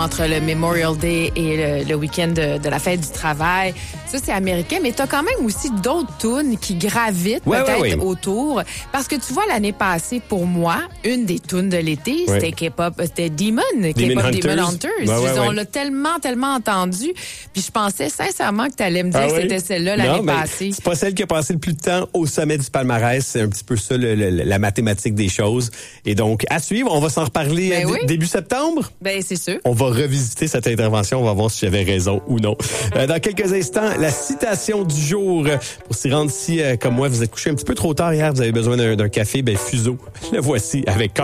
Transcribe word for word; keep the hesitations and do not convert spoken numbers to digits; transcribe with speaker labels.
Speaker 1: Entre le Memorial Day et le, le week-end de, de la fête du travail. Ça, c'est américain, mais t'as quand même aussi d'autres tunes qui gravitent
Speaker 2: ouais,
Speaker 1: peut-être
Speaker 2: ouais, ouais.
Speaker 1: autour. Parce que tu vois, l'année passée, pour moi, une des tunes de l'été, ouais. c'était K-pop, c'était Demon,
Speaker 2: Demon
Speaker 1: K-pop
Speaker 2: Hunters.
Speaker 1: Demon Hunters.
Speaker 2: Ouais, ouais,
Speaker 1: on
Speaker 2: ouais.
Speaker 1: l'a tellement, tellement entendu. Puis je pensais sincèrement que t'allais me dire
Speaker 2: ah,
Speaker 1: que
Speaker 2: oui?
Speaker 1: c'était celle-là l'année
Speaker 2: non,
Speaker 1: passée.
Speaker 2: C'est pas celle qui a passé le plus de temps au sommet du palmarès. C'est un petit peu ça, le, le, la mathématique des choses. Et donc, à suivre, on va s'en reparler
Speaker 1: ben
Speaker 2: d-
Speaker 1: oui.
Speaker 2: début septembre.
Speaker 1: Ben, c'est sûr.
Speaker 2: On va revisiter cette intervention. On va voir si j'avais raison ou non. Euh, dans quelques instants, la citation du jour. Pour s'y rendre, si, euh, comme moi, vous êtes couché un petit peu trop tard hier, vous avez besoin d'un, d'un café, ben, Fuseau. Le voici avec